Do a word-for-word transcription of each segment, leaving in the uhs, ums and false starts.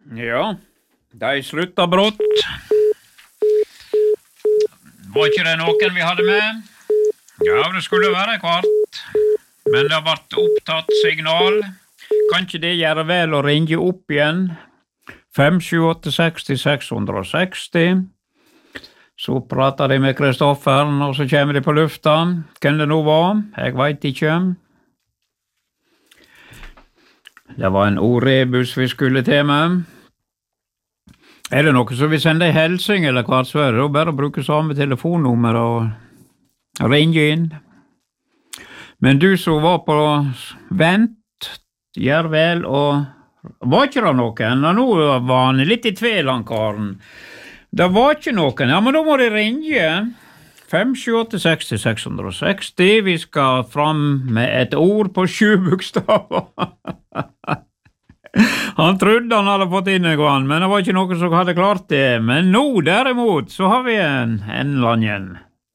Ja, de slutta brått. Var ikke det noen vi hadde med? Ja, det skulle være kvart. Men det har vært opptatt signal. Kan ikke det gjøre vel å ringe opp igjen? fem sju åtte seks seks seks null. Så prater de med Kristoffer, og så kommer de på lufta. Hvem det nå var? Jeg vet ikke. Det var en O-rebus vi skulle til med. Er det noe som vil sende en helsing eller hvert så er det bare å bruke samme telefonnummer og ringe inn. Men du som var på vent, gjør vel, og var ikke det noen? Nå var han litt i tvil, han karen. Det var ikke noen. Ja, men da må de ringe. fem sju åtte seks seks seks null. Vi skal fram med et ord på sju bokstaver. Han trodde han hadde fått inn en gang, men det var ikke noen som hadde klart det. Men nå, derimot, så har vi en, en langen.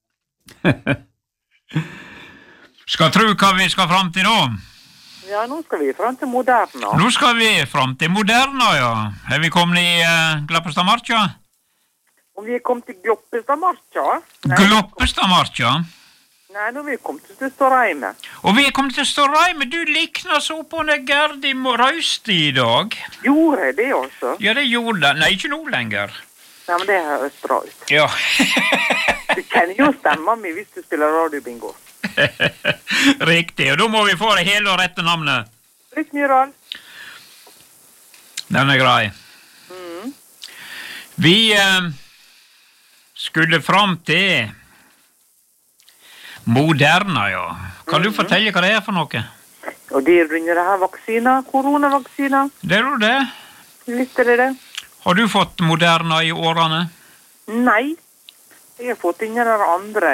Skal tro hva vi skal fram til nå? Ja, nå skal vi fram til Moderna. Nå skal vi fram til Moderna, ja. Er vi kommet i uh, Gloppestadmarka? Om vi er kommet til Gloppestadmarka? Gloppestadmarka? Nei, nå er vi kommet til Stårheime. Og vi er kommet til Stårheime. Du likner så på en Gerdi Rausti i dag. Gjorde jeg det også? Ja, det gjorde det. Nei, ikke nå lenger. Nei, men det høres bra ut. Ja. Du kjenner jo stemmen min hvis du spiller radiobingo. Riktig, og da må vi få det hele og rette navnet. Britt Myrdal. Den er grei. Mm. Vi eh, skulle fram til Moderna, ja. Kan du fortelle hva det er for noe? Og det er under det her vaksiner, koronavaksiner. Det er jo det. Litt er det det. Har du fått Moderna i årene? Nei. Jeg har fått ingen av andre,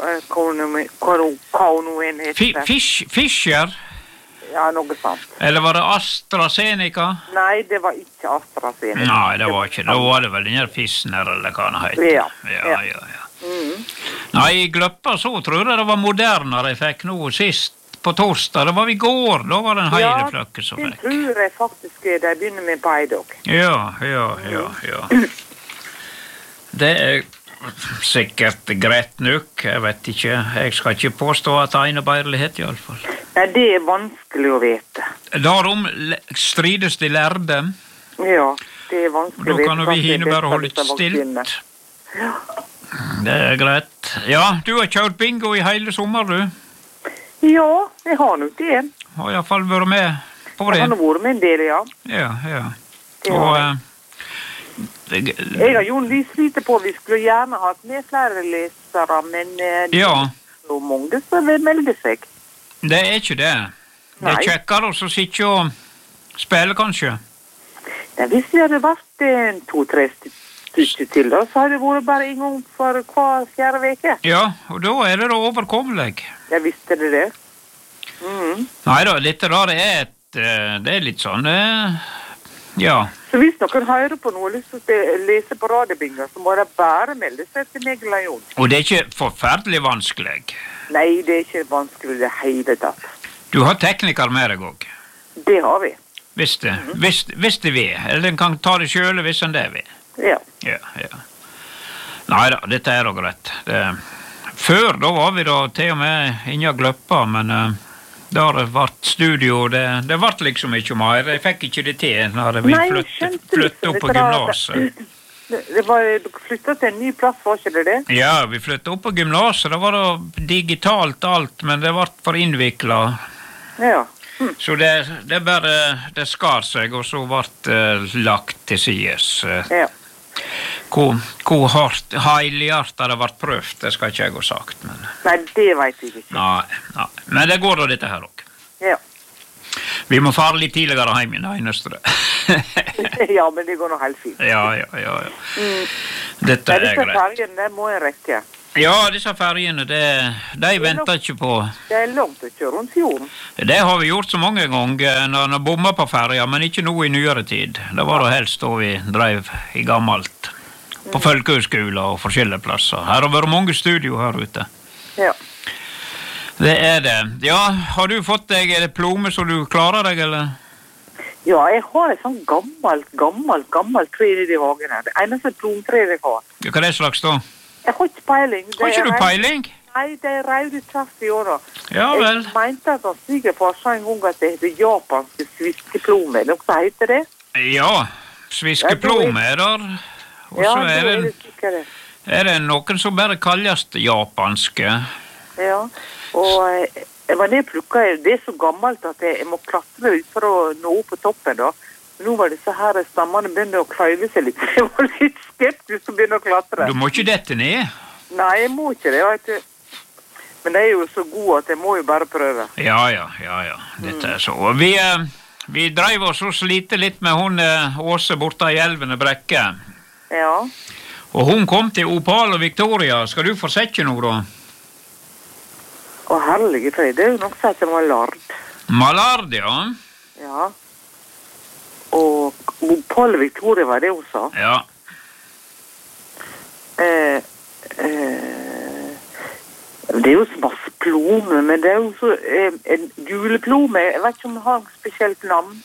hva nå en heter. Fish, Fischer? Ja, noe sant. Eller var det AstraZeneca? Nei, det var ikke AstraZeneca. Nei, det var ikke. Da var det vel den her Fissner, eller hva den heter. Ja, ja, ja. ja, ja. Mm. Nei, i Gløppa så tror jeg det var Moderna jeg fikk nå sist på torsdag. Det var i går, da var det en hele fløkke som fikk. Ja, det tror jeg faktisk de begynner med på i dag. Ja, ja, ja, ja. Det er sikkert greit nok, jeg vet ikke. Jeg skal ikke påstå at det er en bærlighet i alle fall. Nei, det er vanskelig å vite. Darom strides de lærde. Ja, det er vanskelig å vite. Da kan vi hine bare holde litt stilt. Ja. Det er greit. Ja, du har kjørt bingo i hele sommer, du? Ja, jeg har nok det. Har i hvert fall vært med på det. Jeg har nok vært med en del, ja. Ja, ja. Det og... jeg. Det... Jeg har jo lyst lite på, vi skulle gjerne hatt med flere lesere, men det ja. er så mange som vil melde seg. Det er ikke det. Det er kjekkere å sitte og spille, kanskje. Ja, hvis vi hadde vært en to-tre stykker til, da, så hadde det vært bare en gang for hver fjerde veke. Ja, og da er det da overkommelig. Jeg visste det det. Mm. Neida, dette da, det er et, det er litt sånn, ja. Så hvis noen hører på noe og lyst til å lese på radiobingo, så må det bare melde seg til meg eller Jon. Og det er ikke forferdelig vanskelig? Nei, det er ikke vanskelig det hele tatt. Du har tekniker med deg også? Det har vi. Hvis det, mm. hvis, hvis det vil, eller den kan ta det selv hvis den det vil. Ja. Ja, ja. Neida, dette er da greit. Det, før da var vi da til og med inne og gløppa, men uh, det har vært studio, det, det ble liksom ikke mer. Jeg fikk ikke det til når vi flyttet, flyttet opp på gymnaset. Det, det var flyttet til en ny plass, var ikke det det? Ja, vi flyttet opp på gymnaset. Det var da digitalt alt, men det ble for innviklet. Ja. Hm. Så det, det bare, det skar seg, og så ble det lagt til sides. Ja. Hvor, hvor hardt, heilighardt det har vært prøvd, det skal ikke jeg ha sagt. Men... Nei, det vet jeg ikke. Nei, nei. Men det går da dette her også. Ja. Vi må fare litt tidligere hjem i det eneste. Ja, men det går nå helt fint. Ja, ja, ja. ja. Mm. Dette er greit. Disse fergene, det må jeg rekke. Ja, disse fergene, det, de venter ikke på... Det er langt å kjøre rundt fjorden. Det har vi gjort så mange ganger når vi bommer på ferja, men ikke nå i nyere tid. Det var da helst da vi drev i gammelt. På folkehøyskoler og forskjellige plasser. Her har vært mange studio her ute. Ja. Det er det. Ja, har du fått deg diplome så du klarer deg, eller? Ja, jeg har et sånn gammelt, gammelt, gammelt tre i hagen her. Det eneste plomtreet jeg har. Ja, hva er det slags da? Jeg har ikke peiling. Har ikke du rau- peiling? Nei, det er raude tvers i åra. Ja vel. Jeg mente at han svigerfar sa en gang at det heter japanske sviskeplomer. Noe som heter det? Ja, sviskeplom er der. Og Ja, så da er er det, det sikkert det. er det noen som bare kalles japanske. Ja, og eh, jeg var nede og plukket, det er så gammelt at jeg, jeg må klatre ut for å nå opp på toppen da. Nå var disse her stammene begynte å kløyve seg litt. Jeg var litt skeptisk til å begynne å klatre. Du må ikke dette ned. Nei, jeg må ikke det, vet du. Men det er jo så god at jeg må jo bare prøve. Ja, ja, ja, ja. Dette er så. Og Vi, eh, vi drev oss og slite litt med hun eh, Åse borte i elven og brekke. Ja, Og hun kom til Opal og Victoria. Skal du få sette noe da? og herlige fred, det er jo noe som heter malard. Malard, ja. Ja. Og Paul Victoria var det hun sa. Ja. Eh, eh, det er jo så masse plomer, men det er jo så eh, en juleplome. Jeg vet ikke om det har et spesielt navn.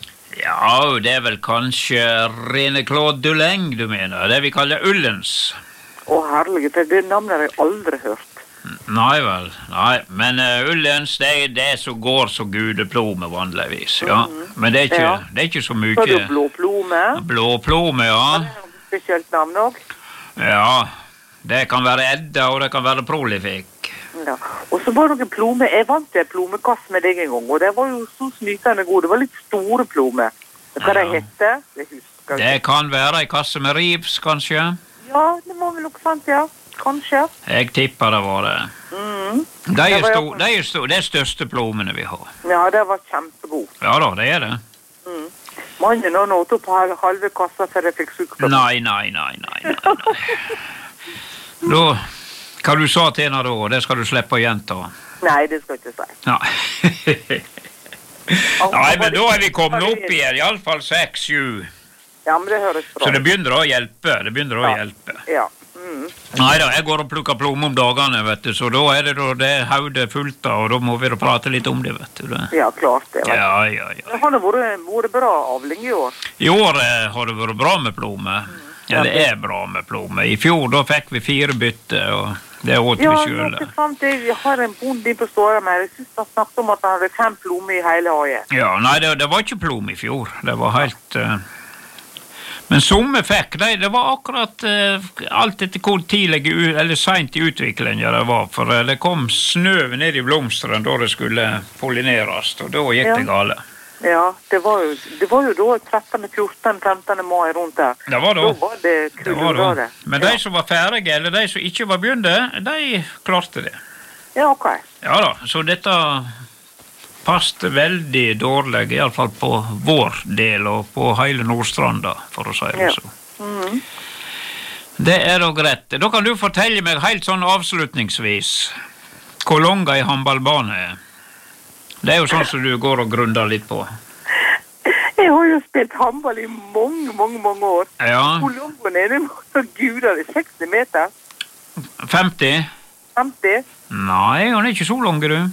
Ja, det er vel kanskje Rene Claude Duleng du mener. Det vi kaller ullens. Å herlige fred, det navnet har jeg aldri hørt. Nei vel, nei. Men uh, ullens, det er det som går så gudeplome vanligvis, ja. Men det er ikke, Ja. det er ikke så Så er det jo mye... blåplome. Blåplome, ja. Det er noe spesielt navn også. Ja, det kan være edda, og det kan være prolifikk. Ja. Og så var det noen plomer. Jeg vant til en plomekasse med deg en gang, og det var jo så snytende god. Det var litt store plomer. Hva det Ja. heter? Det husker jeg Det ikke. kan være en kasse med rivs, kanskje. Ja, det var vel noe sant, ja. Kanskje. Jeg tipper det var det. Mm. De er, Det var sto, jo- de er, sto, det er største plomene vi har. Ja, det var kjempegod. Ja da, det er det. Mm. Mannen nå nådde opp halve, halve kassa før jeg fikk sukkerplomme. Nei, nei, nei, nei, nei, nei. Da, hva du sa til henne da, det skal du slippe å gjenta. Nei, det skal jeg ikke si. Nei. Nei, men da er vi kommet opp igjen, i alle fall seks, sju. Ja, men det høres bra. Så det begynner å hjelpe, det begynner å Ja. hjelpe. Ja. Mm. Nei da, jeg går og plukker plomme om dagene, vet du, så da er det da det haudet fullt av, og da må vi da prate litt om det, vet du. Det. Ja, klart det. vet du. Ja, ja, ja. Det har det vært, vært bra avling i år. I år eh, har det vært bra med plomme. Ja, det er bra med plomme. I fjor da fikk vi fire bytte, og det åt Ja, vi noe selv. sant. Jeg har en bonde på Ståra med. Jeg synes han snakket om at han hadde fem plomer i hele hagen. Ja, nei, det, det var ikke plomme i fjor. Det var helt... eh, Men somme fikk de, det var akkurat eh, alt etter hvor tidlig u- eller sent i utviklingen det var, for eh, det kom snø ned i blomsteren da det skulle pollineres, og da gikk Ja. det gale. Ja, det var jo, det var jo da trettende, fjortende, femtende mai rundt der. Det var da. Da var det Det var kulde. da. Men de som var ferdige, eller de som ikke var begynte, de klarte det. Ja, ok. Ja da, så dette passte veldig dårlig, i alle fall på vår del og på hele Nordstranda, for å si det Ja. så. Mhm. Det er da greit. Da kan du fortelle meg helt sånn avslutningsvis hvor lang ei håndballbane er. Det er jo sånn som du går og grunder litt på. Jeg har jo spilt håndball i mange, mange, mange år. Ja, Hvor lang går ned? Gud, er det seksti meter? femti? femti? Nei, han er ikke så lang, du.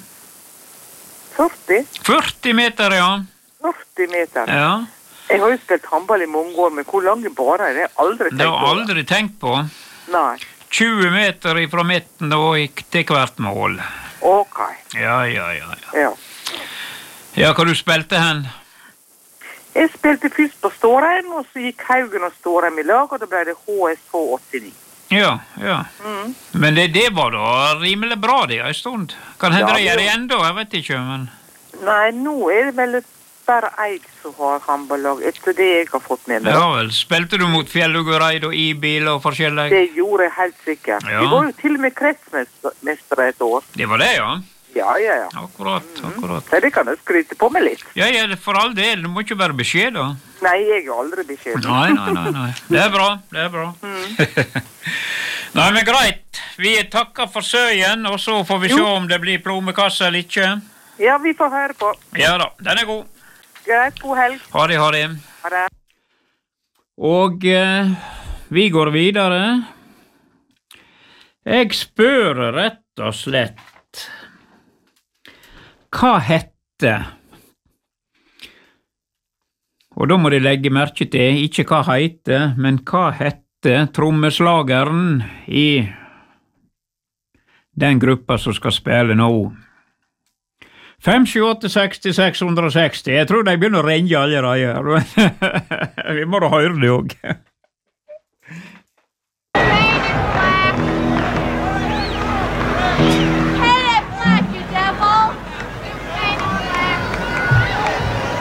førti? førti meter, ja. førti meter. Ja, Jeg har jo spilt håndball i mange år, men hvor lang bare er det? Jeg har aldri tenkt det har på jeg aldri tenkt på. Nei. tjue meter fra midten og gikk til hvert mål. Ok. Ja, ja, ja, ja. Ja. Ja, hva du spilte hen? Jeg spilte først på Stårheim, og så gikk Haugen og Stårheim i lag, og da ble det H S H åttini. Ja, ja. Mm. Men det, det var da rimelig bra det en stund. Kan hende Ja, det gjør det jo. enda, jeg vet ikke, men... Nei, nå er det vel bare jeg som har håndballag, etter det jeg har fått med meg. Ja vel, spilte du mot Fjelluggereid og I-bil og forskjellig? Det gjorde jeg helt sikkert. Ja. Vi var jo til og med kretsmestere et år. Det var det, ja. Ja, ja, ja. Akkurat, akkurat. Så det kan jeg skryte på meg litt. Ja, ja, det- for all del, du må ikke være beskjed da. Nei, jeg har aldri beskjed. Nei, nei, nei, nei. Det er bra, det er bra. Nei, men greit. Vi takker for søyen, og så får vi se om det blir plomekasse eller ikke. Ja, vi får høre på. Ja da, den er god. Greit, god helg. Ha det, ha det. Ha det. Og eh, vi går videre. Jeg spør rett og slett, hva hette Og da må de legge merke til, ikke hva heter, men hva hette trommeslageren i den gruppa som skal spille nå. fem sju åtte seks seks seksti, jeg tror de begynner å ringe allerede. Vi må da høre det også.